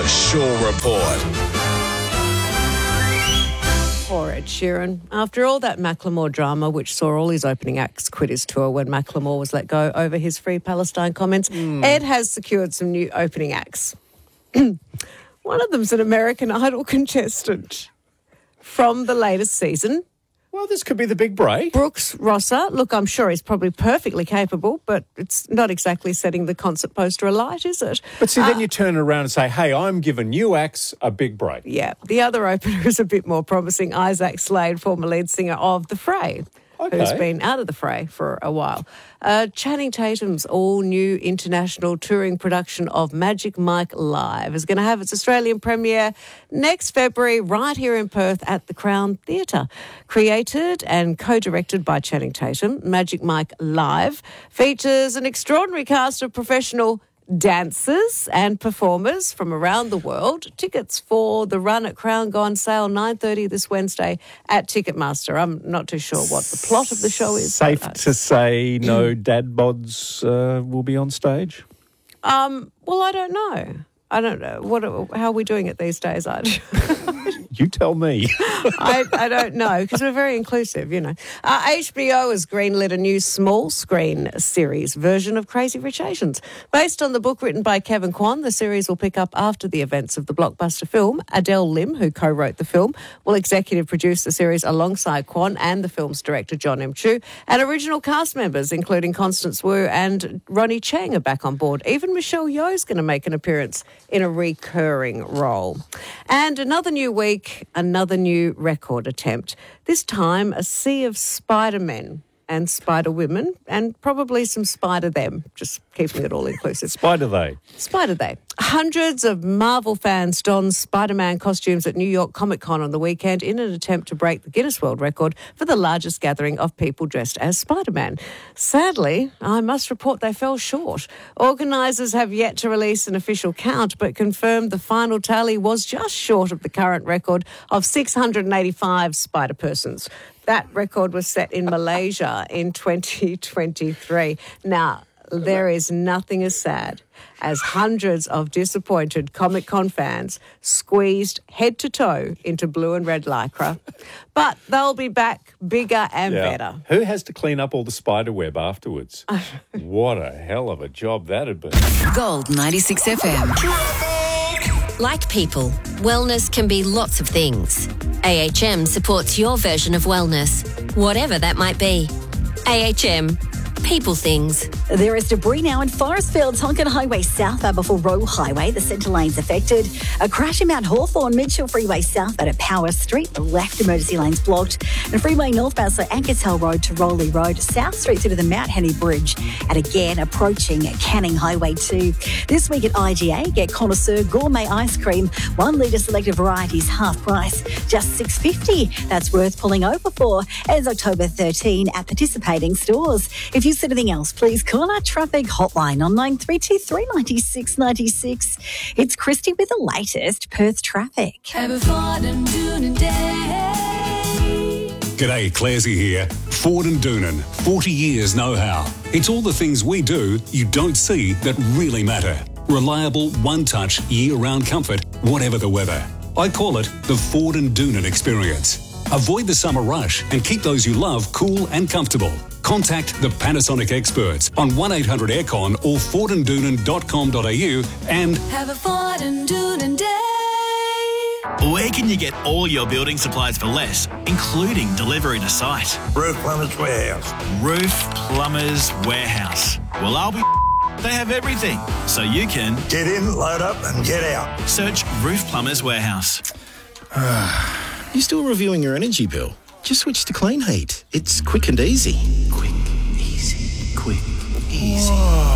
The Shaw Report. Poor Ed Sheeran. After all that Macklemore drama, which saw all his opening acts quit his tour when Macklemore was let go over his Free Palestine comments, Ed has secured some new opening acts. One of them's an American Idol contestant from the latest season. Well, this could be the big break. Brooks Rosser. Look, I'm sure he's probably perfectly capable, but it's not exactly setting the concert poster alight, is it? But see, then you turn around and say, hey, I'm giving you acts a big break. Yeah. The other opener is a bit more promising. Isaac Slade, former lead singer of The Fray, who's been out of The Fray for a while. Channing Tatum's all-new international touring production of Magic Mike Live is going to have its Australian premiere next February right here in Perth at the Crown Theatre. Created and co-directed by Channing Tatum, Magic Mike Live features an extraordinary cast of professional dancers and performers from around the world. Tickets for the run at Crown go on sale 9:30 this Wednesday at Ticketmaster. I'm not too sure what the plot of the show is. Safe to say no dad bods will be on stage? Well, I don't know. How are we doing it these days? You tell me. I don't know, because we're very inclusive, you know. HBO has greenlit a new small screen series version of Crazy Rich Asians. Based on the book written by Kevin Kwan, the series will pick up after the events of the blockbuster film. Adele Lim, who co-wrote the film, will executive produce the series alongside Kwan and the film's director, John M. Chu. And original cast members, including Constance Wu and Ronnie Chang, are back on board. Even Michelle Yeoh's going to make an appearance in a recurring role. And another new week, another new record attempt. This time, a sea of Spider-Men and Spider-Women and probably some Spider-Them, just keeping it all inclusive. Spider-They. Spider-They. Hundreds of Marvel fans donned Spider-Man costumes at New York Comic Con on the weekend in an attempt to break the Guinness World Record for the largest gathering of people dressed as Spider-Man. Sadly, I must report they fell short. Organisers have yet to release an official count, but confirmed the final tally was just short of the current record of 685 Spider-Persons. That record was set in Malaysia in 2023. Now, there is nothing as sad as hundreds of disappointed Comic-Con fans squeezed head to toe into blue and red lycra. But they'll be back bigger and better. Who has to clean up all the spider web afterwards? What a hell of a job that'd be. Gold 96 FM. Like people, wellness can be lots of things. AHM supports your version of wellness, whatever that might be. AHM. People things. There is debris now in Forestfield, Tonkin Highway South Aberfoyle Road Highway. The centre lane's affected. A crash in Mount Hawthorn, Mitchell Freeway South at Power Street. The left emergency lane's blocked. And Freeway northbound, so Anchors Hill Road to Rowley Road. South Street through to the Mount Henry Bridge. And again, approaching Canning Highway 2. This week at IGA, get Connoisseur Gourmet Ice Cream. 1 litre selected varieties, half price. Just $6.50. That's worth pulling over for. Ends October 13 at participating stores. If you anything else, please call our traffic hotline on 9323 96 96. It's Christy with the latest Perth traffic. G'day, Clarsey here. Ford and Doonan, 40 years know-how. It's all the things we do you don't see that really matter. Reliable, one-touch, year-round comfort, whatever the weather. I call it the Ford and Doonan experience. Avoid the summer rush and keep those you love cool and comfortable. Contact the Panasonic experts on 1-800-AIRCON or fordanddoonan.com.au and have a Ford and Doonan day. Where can you get all your building supplies for less, including delivery to site? Roof Plumbers Warehouse. Roof Plumbers Warehouse. Well, I'll be... They have everything, so you can... Get in, load up and get out. Search Roof Plumbers Warehouse. You still reviewing your energy bill? Just switch to Clean Heat. It's quick and easy. Quick, easy, quick, easy.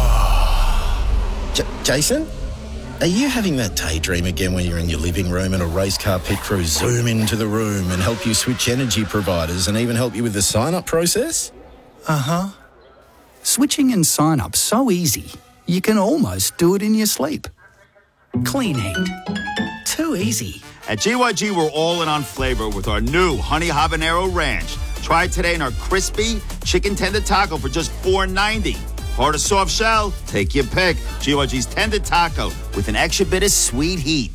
Jason, are you having that daydream again when you're in your living room and a race car pit crew zoom into the room and help you switch energy providers and even help you with the sign-up process? Uh-huh. Switching and sign-up so easy, you can almost do it in your sleep. Clean Heat. Too easy. At GYG, we're all in on flavor with our new Honey Habanero Ranch. Try it today in our crispy chicken tender taco for just $4.90. Hard or soft shell, take your pick. GYG's tender taco with an extra bit of sweet heat.